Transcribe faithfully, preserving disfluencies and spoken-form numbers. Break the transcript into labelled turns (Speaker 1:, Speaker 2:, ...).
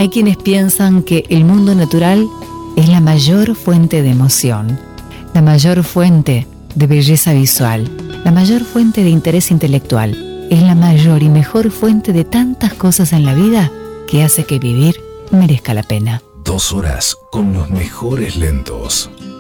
Speaker 1: Hay quienes piensan que el mundo natural es la mayor fuente de emoción, la mayor fuente de belleza visual, la mayor fuente de interés intelectual. Es la mayor y mejor fuente de tantas cosas en la vida que hace que vivir merezca la pena.
Speaker 2: Dos horas con los mejores lentos.